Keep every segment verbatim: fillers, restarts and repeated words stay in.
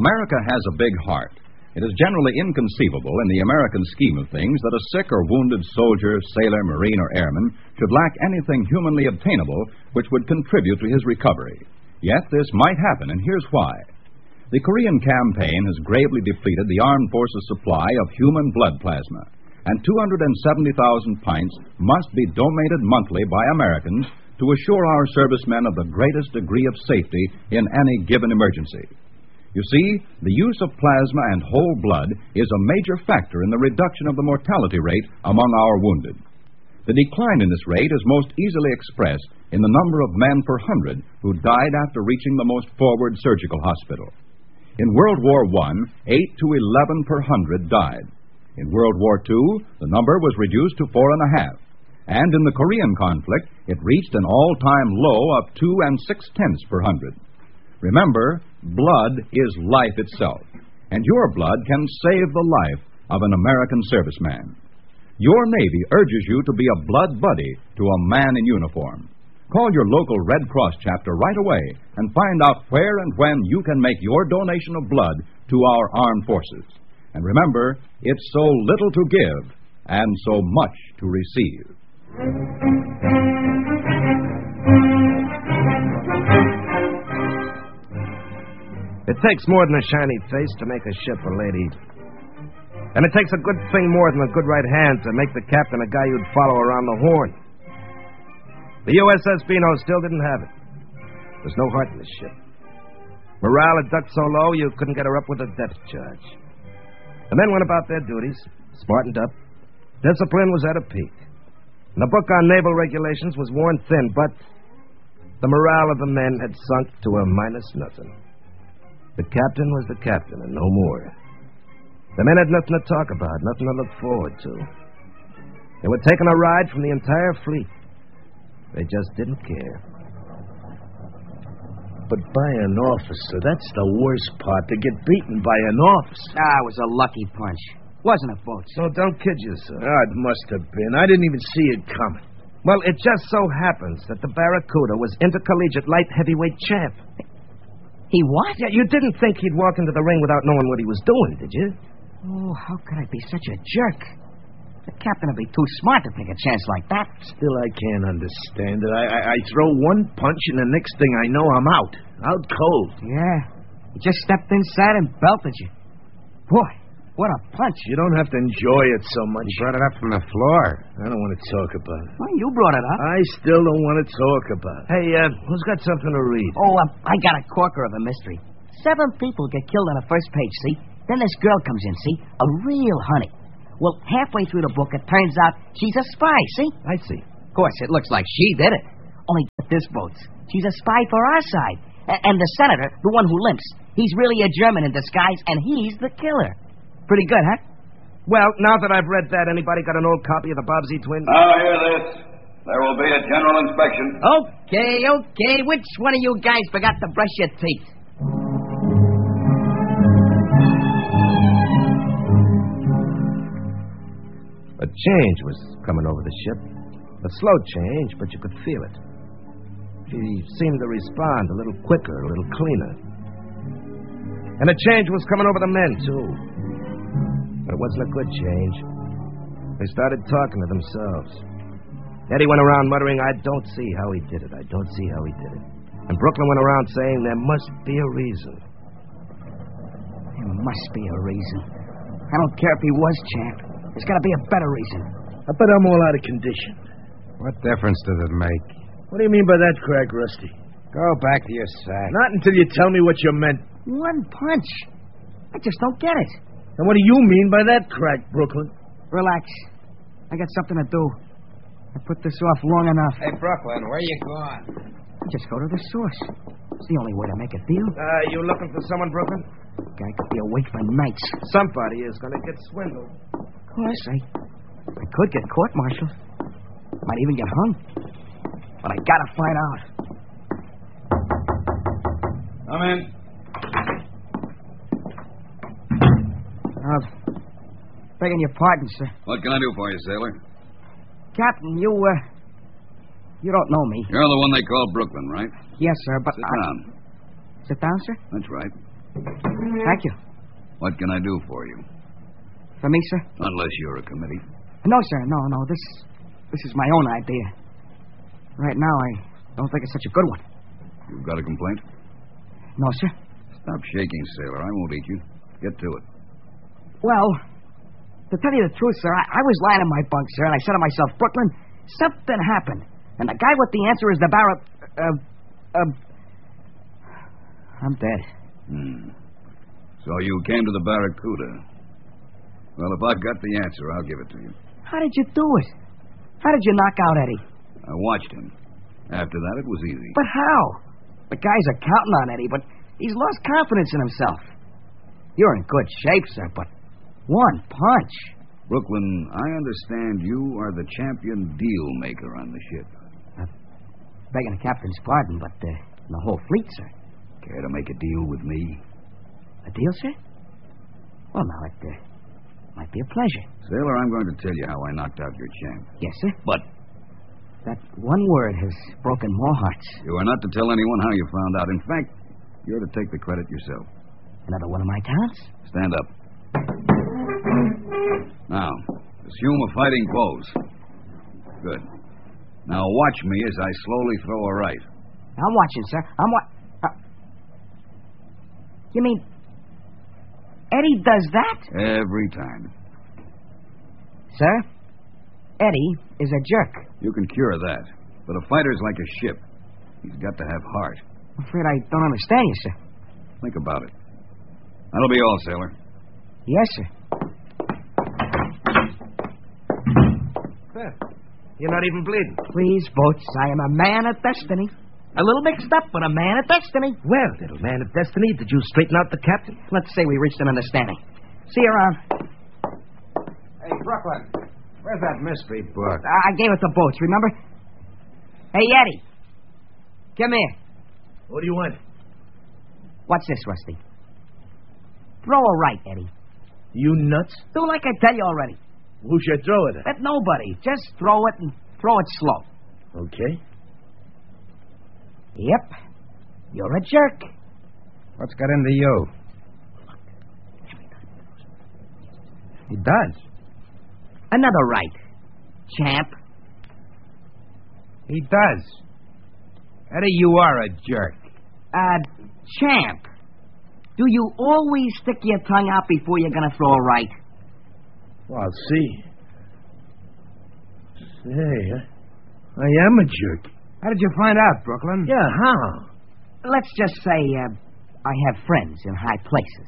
America has a big heart. It is generally inconceivable in the American scheme of things that a sick or wounded soldier, sailor, marine, or airman should lack anything humanly obtainable which would contribute to his recovery. Yet this might happen, and here's why. The Korean campaign has gravely depleted the armed forces' supply of human blood plasma, and two hundred seventy thousand pints must be donated monthly by Americans to assure our servicemen of the greatest degree of safety in any given emergency. You see, the use of plasma and whole blood is a major factor in the reduction of the mortality rate among our wounded. The decline in this rate is most easily expressed in the number of men per hundred who died after reaching the most forward surgical hospital. In World War One, eight to eleven per hundred died. In World War Two, the number was reduced to four and a half. And in the Korean conflict, it reached an all-time low of two and six-tenths per hundred. Remember, blood is life itself, and your blood can save the life of an American serviceman. Your Navy urges you to be a blood buddy to a man in uniform. Call your local Red Cross chapter right away and find out where and when you can make your donation of blood to our armed forces. And remember, it's so little to give and so much to receive. It takes more than a shiny face to make a ship a lady. And it takes a good thing more than a good right hand to make the captain a guy you'd follow around the horn. The U S S Beano still didn't have it. There's no heart in the ship. Morale had ducked so low you couldn't get her up with a depth charge. The men went about their duties, smartened up. Discipline was at a peak. And the book on naval regulations was worn thin, but the morale of the men had sunk to a minus nothing. The captain was the captain and no more. The men had nothing to talk about, nothing to look forward to. They were taking a ride from the entire fleet. They just didn't care. But by an officer, that's the worst part, to get beaten by an officer. Ah, it was a lucky punch. Wasn't it, Boats? So don't kid yourself. Ah, it must have been. I didn't even see it coming. Well, it just so happens that the Barracuda was intercollegiate light heavyweight champ. He what? Yeah, you didn't think he'd walk into the ring without knowing what he was doing, did you? Oh, how could I be such a jerk? The captain would be too smart to take a chance like that. Still, I can't understand it. I, I, I throw one punch, and the next thing I know, I'm out. Out cold. Yeah. He just stepped inside and belted you. Boy, what a punch. You don't have to enjoy it so much. You brought it up from the floor. I don't want to talk about it. Well, you brought it up. I still don't want to talk about it. Hey, uh, who's got something to read? Oh, uh, I got a corker of a mystery. Seven people get killed on the first page, see? Then this girl comes in, see? A real honey. Well, halfway through the book, it turns out she's a spy, see? I see. Of course, it looks like she did it. Only get this, Boats. She's a spy for our side. A- and the senator, the one who limps, he's really a German in disguise, and he's the killer. Pretty good, huh? Well, now that I've read that, anybody got an old copy of the Bobbsey twins? Now hear this. There will be a general inspection. Okay, okay. Which one of you guys forgot to brush your teeth? A change was coming over the ship. A slow change, but you could feel it. She seemed to respond a little quicker, a little cleaner. And a change was coming over the men, too. But it wasn't a good change. They started talking to themselves. Eddie went around muttering, I don't see how he did it. I don't see how he did it. And Brooklyn went around saying, there must be a reason. There must be a reason. I don't care if he was champ. There's got to be a better reason. I bet I'm all out of condition. What difference does it make? What do you mean by that, Craig Rusty? Go back to your sack. Not until you tell me what you meant. One punch. I just don't get it. And what do you mean by that, Craig Brooklyn? Relax. I got something to do. I put this off long enough. Hey, Brooklyn, where you going? Just go to the source. It's the only way to make a deal. Uh, you looking for someone, Brooklyn? Guy could be awake for nights. Somebody is going to get swindled. Of course, I, I could get court-martialed. Might even get hung. But I gotta find out. Come in. Uh, begging your pardon, sir. What can I do for you, sailor? Captain, you, uh... You don't know me. You're the one they call Brooklyn, right? Yes, sir, but... Sit I... down. Sit down, sir? That's right. Thank you. What can I do for you? For me, sir? Unless you're a committee. No, sir. No, no. This this is my own idea. Right now, I don't think it's such a good one. You've got a complaint? No, sir. Stop shaking, sailor. I won't eat you. Get to it. Well, to tell you the truth, sir, I, I was lying in my bunk, sir, and I said to myself, Brooklyn, something happened. And the guy with the answer is the Barra... Uh, uh, I'm dead. Hmm. So you came to the Barracuda. Well, if I've got the answer, I'll give it to you. How did you do it? How did you knock out Eddie? I watched him. After that, it was easy. But how? The guys are counting on Eddie, but he's lost confidence in himself. You're in good shape, sir, but one punch. Brooklyn, I understand you are the champion deal maker on the ship. Uh, begging the captain's pardon, but uh, the whole fleet, sir. Care to make a deal with me? A deal, sir? Well, now, it uh, might be a pleasure. Sailor, I'm going to tell you how I knocked out your champ. Yes, sir. But that one word has broken more hearts. You are not to tell anyone how you found out. In fact, you're to take the credit yourself. Another one of my talents? Stand up. Now, assume a fighting pose. Good. Now watch me as I slowly throw a right. I'm watching, sir. I'm wa- uh, You mean Eddie does that? Every time. Sir, Eddie is a jerk. You can cure that. But a fighter's like a ship. He's got to have heart. I'm afraid I don't understand you, sir. Think about it. That'll be all, sailor. Yes, sir. Well, you're not even bleeding. Please, Boats, I am a man of destiny. A little mixed up, but a man of destiny. Well, little man of destiny, did you straighten out the captain? Let's say we reached an understanding. See you around. Hey, Brooklyn, where's that mystery book? I gave it to Boats, remember? Hey, Eddie. Come here. What do you want? What's this, Rusty? Throw a right, Eddie. You nuts? Do like I tell you already. Who should I throw it at? Let nobody. Just throw it and throw it slow. Okay. Yep. You're a jerk. What's got into you? He does. Another right. Champ. He does. Eddie, you are a jerk. Uh, champ. Do you always stick your tongue out before you're going to throw a right? Well, I'll see. Say, I am a jerk. How did you find out, Brooklyn? Yeah, how? Let's just say uh, I have friends in high places.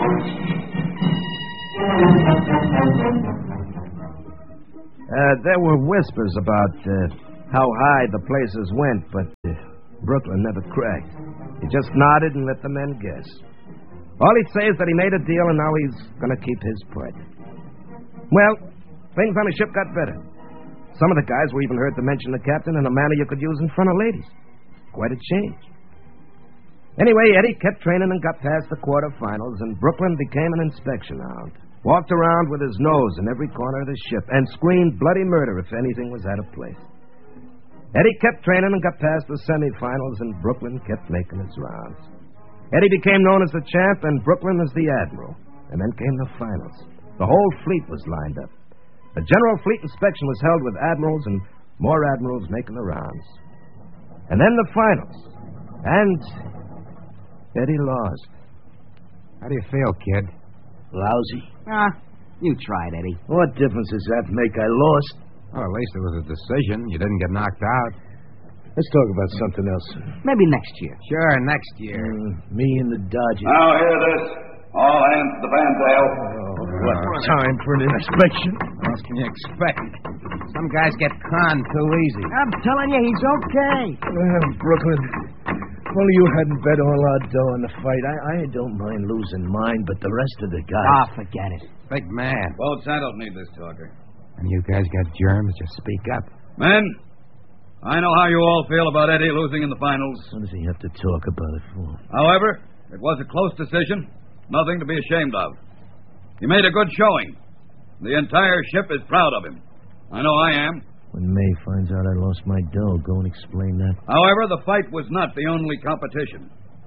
Uh, there were whispers about uh, how high the places went, but uh, Brooklyn never cracked. He just nodded and let the men guess. All he'd say is that he made a deal and now he's going to keep his part. Well, things on the ship got better. Some of the guys were even heard to mention the captain in a manner you could use in front of ladies. Quite a change. Anyway, Eddie kept training and got past the quarterfinals, and Brooklyn became an inspection hound. Walked around with his nose in every corner of the ship and screamed bloody murder if anything was out of place. Eddie kept training and got past the semifinals, and Brooklyn kept making his rounds. Eddie became known as the champ, and Brooklyn as the admiral. And then came the finals. The whole fleet was lined up. A general fleet inspection was held with admirals and more admirals making the rounds. And then the finals. And Eddie lost. How do you feel, kid? Lousy. Ah, you tried, Eddie. What difference does that make? I lost. Well, at least it was a decision. You didn't get knocked out. Let's talk about something else. Maybe next year. Sure, next year. Uh, me and the Dodgers. Now hear this. All hands to the fantail. Oh, what time for an inspection? What else can you expect? Some guys get conned too easy. I'm telling you, he's okay. Well, Brooklyn, well, you hadn't bet all our dough on the fight. I, I don't mind losing mine, but the rest of the guys... Ah, forget it. Big man. Boats, I don't need this talker. And you guys got germs, just speak up. Men, I know how you all feel about Eddie losing in the finals. What does he have to talk about it for? However, it was a close decision. Nothing to be ashamed of. He made a good showing. The entire ship is proud of him. I know I am. When May finds out I lost my dough, go and explain that. However, the fight was not the only competition.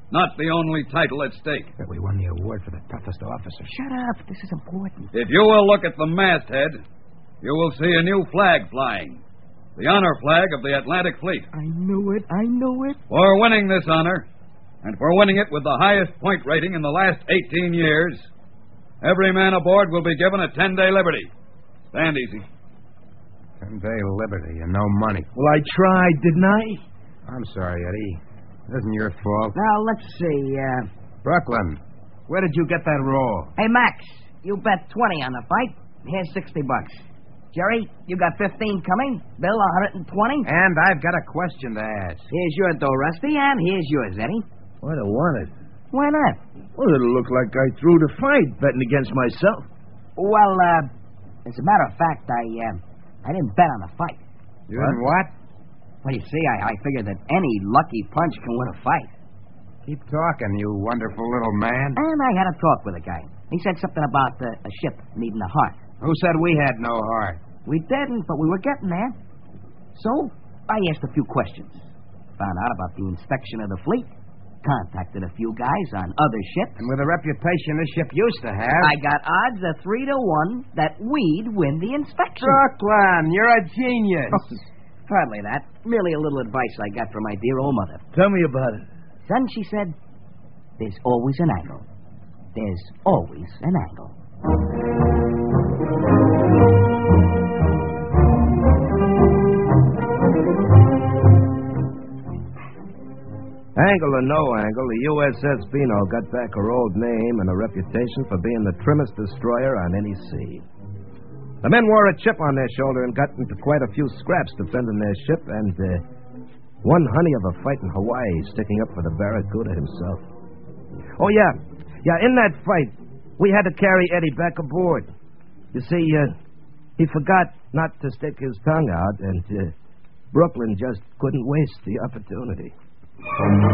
not the only title at stake. But we won the award for the toughest officer. Shut up. This is important. If you will look at the masthead, you will see a new flag flying. The honor flag of the Atlantic Fleet. I knew it. I knew it. For winning this honor, and for winning it with the highest point rating in the last eighteen years, every man aboard will be given a ten-day liberty. Stand easy. Ten-day liberty and no money. Well, I tried, didn't I? I'm sorry, Eddie. It isn't your fault. Now, let's see. Uh... Brooklyn, where did you get that roll? Hey, Max, you bet twenty on the fight. Here's sixty bucks. Jerry, you got fifteen coming. Bill, one hundred twenty. And I've got a question to ask. Here's your dough, Rusty, and here's yours, Eddie. I don't want it. Why not? Well, it'll look like I threw the fight betting against myself. Well, uh, as a matter of fact, I, uh, I didn't bet on the fight. You didn't what? Well, you see, I, I figured that any lucky punch can win a fight. Keep talking, you wonderful little man. And I had a talk with a guy. He said something about uh, a ship needing a heart. Who said we had no heart? We didn't, but we were getting there. So, I asked a few questions. Found out about the inspection of the fleet. Contacted a few guys on other ships. And with the reputation this ship used to have... I got odds of three to one that we'd win the inspection. Brooklyn, you're a genius. Oh, hardly that. Merely a little advice I got from my dear old mother. Tell me about it. Son, she said, there's always an angle. There's always an angle. Angle or no angle, the U S S Beano got back her old name and a reputation for being the trimmest destroyer on any sea. The men wore a chip on their shoulder and got into quite a few scraps defending their ship, and uh, one honey of a fight in Hawaii sticking up for the Barracuda himself. Oh, yeah. Yeah, in that fight, we had to carry Eddie back aboard. You see, uh, he forgot not to stick his tongue out, and uh, Brooklyn just couldn't waste the opportunity.